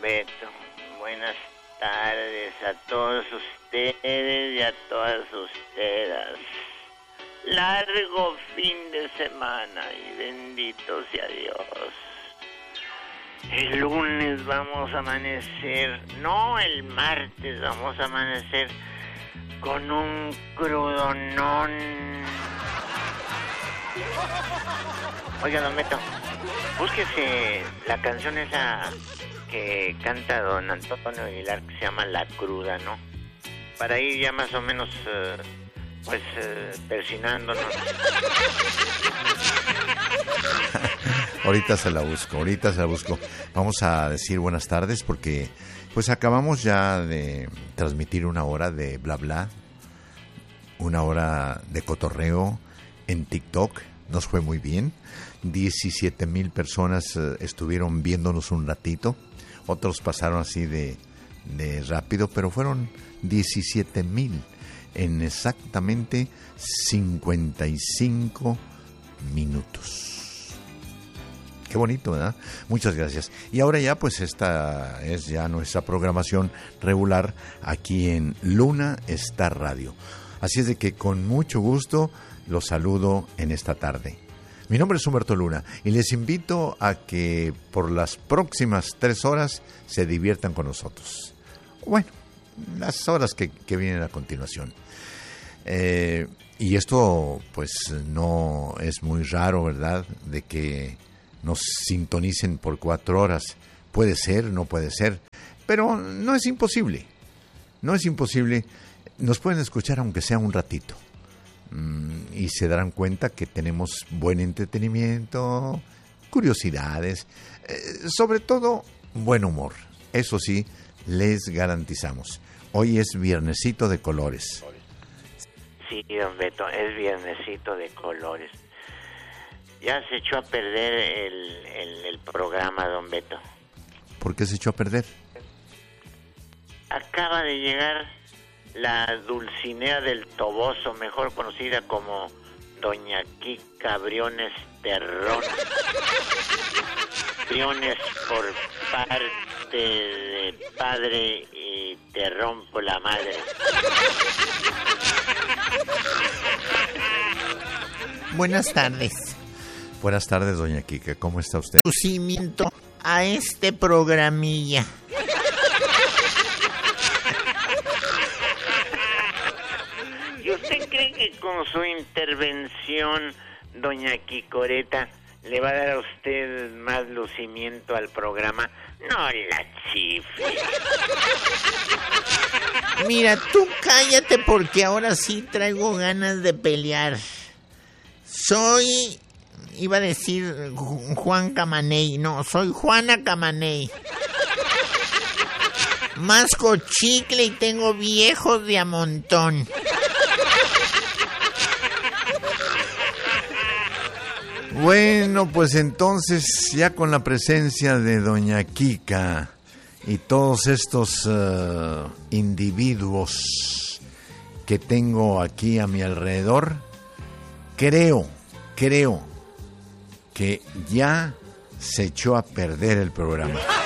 Beto. Buenas tardes a todos ustedes y a todas ustedes. Largo fin de semana y bendito sea Dios. El lunes vamos a amanecer, no, el martes vamos a amanecer con un crudonón. Oiga, don Beto, búsquese la canción esa que canta don Antonio Aguilar que se llama La Cruda, ¿no? Para ir ya más o menos, persinándonos. Ahorita se la busco. Vamos a decir buenas tardes porque pues acabamos ya de transmitir una hora de bla bla, una hora de cotorreo en TikTok. Nos fue muy bien. 17,000 personas estuvieron viéndonos un ratito. Otros pasaron así de rápido, pero fueron 17,000 en exactamente 55 minutos. Qué bonito, ¿verdad? Muchas gracias. Y ahora ya, pues esta es ya nuestra programación regular aquí en Luna Star Radio. Así es de que con mucho gusto los saludo en esta tarde. Mi nombre es Humberto Luna y les invito a que por las próximas 3 horas se diviertan con nosotros. Bueno, las horas que vienen a continuación. Y esto pues no es muy raro, ¿verdad? De que nos sintonicen por 4 horas. Puede ser, no puede ser, pero no es imposible. No es imposible. Nos pueden escuchar aunque sea un ratito. Y se darán cuenta que tenemos buen entretenimiento, curiosidades, sobre todo buen humor. Eso sí, les garantizamos. Hoy es viernesito de colores. Sí, don Beto, es viernesito de colores. Ya se echó a perder el programa, don Beto. ¿Por qué se echó a perder? Acaba de llegar la Dulcinea del Toboso, mejor conocida como Doña Kika Briones Terrón. Briones por parte de padre y Terrón por la madre. Buenas tardes. Buenas tardes, doña Kika. ¿Cómo está usted? Lucimiento a este programilla. ¿Y usted cree que con su intervención, doña Quicoreta, le va a dar a usted más lucimiento al programa? No la chifle. Mira, tú cállate porque ahora sí traigo ganas de pelear. Iba a decir Juan Camaney. No, soy Juana Camaney. Masco chicle y tengo viejos de a montón. Bueno, pues entonces ya con la presencia de doña Kika y todos estos individuos que tengo aquí a mi alrededor, creo que ya se echó a perder el programa.